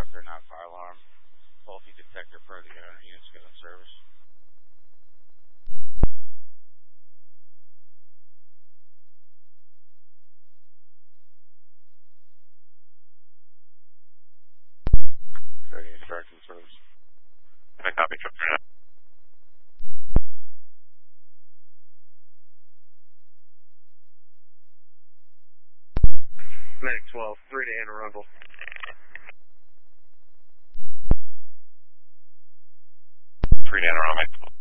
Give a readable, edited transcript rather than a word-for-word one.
trucker, not fire alarm. Faulty detector per the owner units get in service. Instruction service. Can I copy truck 39? Medic 12, 3 to Anne Arundel. 3 to Anne Arundel.